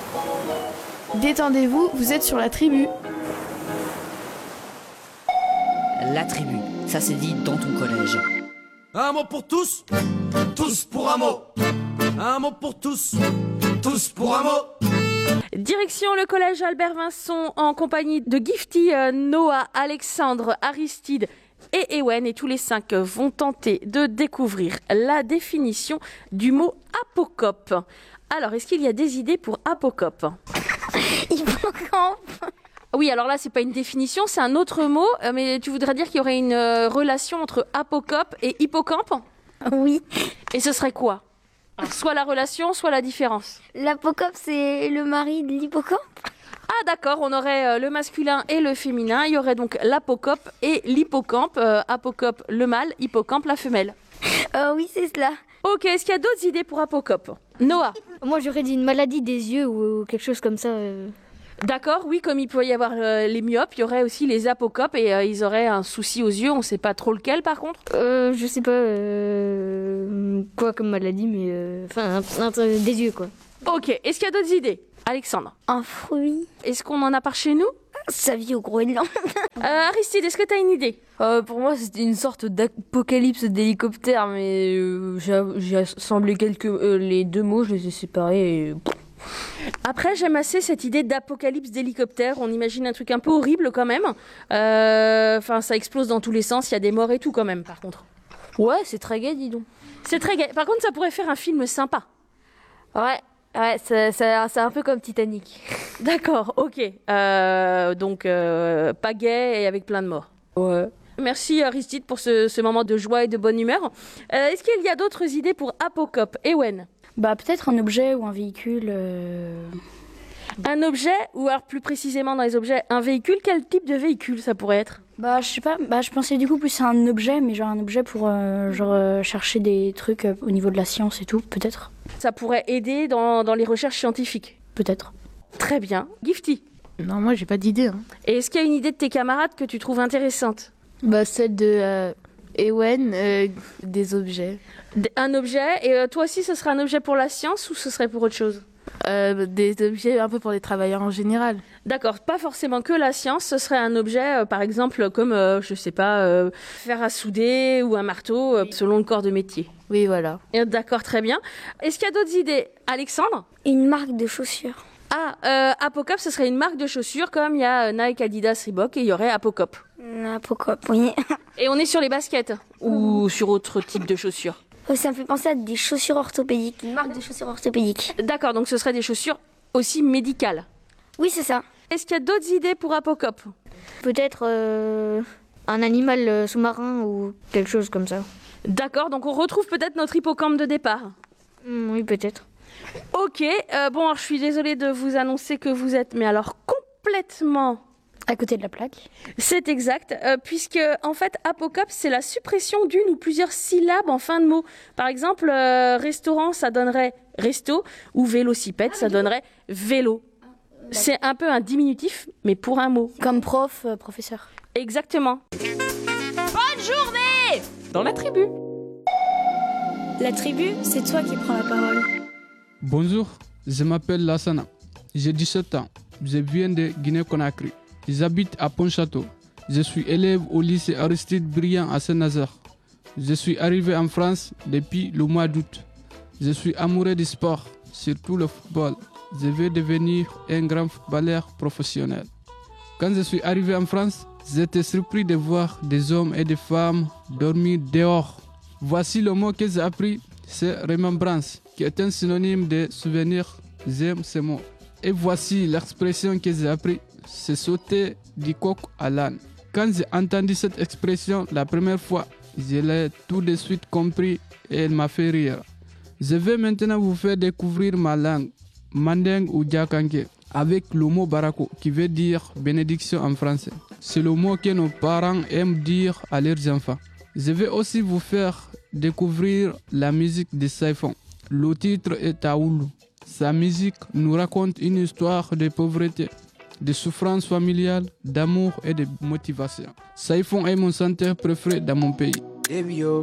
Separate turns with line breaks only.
Détendez-vous, vous êtes sur la tribu.
La tribu, ça s'est dit dans ton collège.
Un mot pour tous, tous pour un mot. Un mot pour tous, tous pour un mot.
Direction le collège Albert Vincent en compagnie de Gifty, Noah, Alexandre, Aristide et Ewen. Et tous les 5 vont tenter de découvrir la définition du mot apocope. Alors, est-ce qu'il y a des idées pour apocope ?
Hippocampe.
Oui, alors là, c'est pas une définition, c'est un autre mot. Mais tu voudrais dire qu'il y aurait une relation entre apocope et hippocampe ?
Oui.
Et ce serait quoi ? Alors, soit la relation, soit la différence.
L'apocope, c'est le mari de l'hippocampe.
Ah d'accord, on aurait le masculin et le féminin. Il y aurait donc l'apocope et l'hippocampe. Apocope le mâle, hippocampe la femelle.
Oui, c'est cela.
Ok, est-ce qu'il y a d'autres idées pour apocope ? Noah ?
Moi, j'aurais dit une maladie des yeux ou quelque chose comme ça.
D'accord, oui, comme il peut y avoir les myopes, il y aurait aussi les apocopes et ils auraient un souci aux yeux. On ne sait pas trop lequel par contre.
Je sais pas quoi comme maladie, mais des yeux quoi.
Ok, est-ce qu'il y a d'autres idées ? Alexandre ?
Un fruit.
Est-ce qu'on en a par chez nous ?
Ça vit au Groenland.
Aristide, est-ce que tu as une idée ?
Pour moi, c'était une sorte d'apocalypse d'hélicoptère, mais j'ai assemblé les deux mots, je les ai séparés et...
Après, j'aime assez cette idée d'apocalypse d'hélicoptère. On imagine un truc un peu horrible quand même. Ça explose dans tous les sens. Il y a des morts et tout quand même, par contre.
Ouais, c'est très gai, dis donc.
C'est très gai. Par contre, ça pourrait faire un film sympa.
Ouais, c'est un peu comme Titanic.
D'accord, ok. Donc, pas gai et avec plein de morts.
Ouais.
Merci Aristide pour ce moment de joie et de bonne humeur. Est-ce qu'il y a d'autres idées pour apocope ? Ewen ?
Peut-être un objet ou un véhicule.
Un objet, ou alors plus précisément dans les objets, un véhicule, quel type de véhicule ça pourrait être ?
Je sais pas, je pensais du coup plus à un objet, mais genre un objet pour chercher des trucs au niveau de la science et tout, peut-être.
Ça pourrait aider dans les recherches scientifiques ?
Peut-être.
Très bien. Gifty ?
Non, moi j'ai pas d'idée.
Et est-ce qu'il y a une idée de tes camarades que tu trouves intéressante ?
Celle de Ewen, des objets.
Un objet, et toi aussi ce serait un objet pour la science ou ce serait pour autre chose ?
Des objets un peu pour les travailleurs en général.
D'accord, pas forcément que la science, ce serait un objet par exemple comme, fer à souder ou un marteau selon le corps de métier.
Oui, voilà.
D'accord, très bien. Est-ce qu'il y a d'autres idées ? Alexandre ?
Une marque de chaussures.
Apocope, ce serait une marque de chaussures comme il y a Nike, Adidas, Reebok et il y aurait Apocope.
Apocope, oui.
Et on est sur les baskets ou sur autre type de chaussures ?
Ça me fait penser à des chaussures orthopédiques, une marque de chaussures orthopédiques.
D'accord, donc ce serait des chaussures aussi médicales.
Oui, c'est ça.
Est-ce qu'il y a d'autres idées pour Apocope ?
Peut-être un animal sous-marin ou quelque chose comme ça.
D'accord, donc on retrouve peut-être notre hippocampe de départ.
Oui, peut-être.
Ok, alors je suis désolée de vous annoncer que vous êtes, mais alors complètement...
À côté de la plaque.
C'est exact, puisque en fait apocope c'est la suppression d'une ou plusieurs syllabes en fin de mot. Par exemple, restaurant ça donnerait resto, ou vélocipède ça donnerait vélo. C'est un peu un diminutif, mais pour un mot.
Comme professeur.
Exactement.
Bonne journée dans la tribu.
La tribu, c'est toi qui prends la parole.
Bonjour, je m'appelle Lassana. J'ai 17 ans. Je viens de Guinée-Conakry. J'habite à Pontchâteau. Je suis élève au lycée Aristide Briand à Saint-Nazaire. Je suis arrivé en France depuis le mois d'août. Je suis amoureux du sport, surtout le football. Je veux devenir un grand footballeur professionnel. Quand je suis arrivé en France, j'étais surpris de voir des hommes et des femmes dormir dehors. Voici le mot que j'ai appris, c'est remembrance, qui est un synonyme de souvenir. J'aime ce mot. Et voici l'expression que j'ai appris, c'est sauter du coq à l'âne. Quand j'ai entendu cette expression la première fois, je l'ai tout de suite compris et elle m'a fait rire. Je vais maintenant vous faire découvrir ma langue, manding ou djakanké, avec le mot barako, qui veut dire bénédiction en français. C'est le mot que nos parents aiment dire à leurs enfants. Je vais aussi vous faire découvrir la musique de Saifon. Le titre est Taoulou. Sa musique nous raconte une histoire de pauvreté, de souffrance familiale, d'amour et de motivation. Saifon est mon chanteur préféré dans mon pays.